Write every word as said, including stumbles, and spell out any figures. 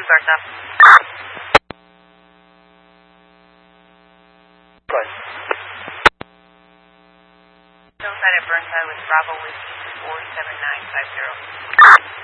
two Burnside. Good. Hillside at Burnside with Bravo Whiskey four seven nine five zero.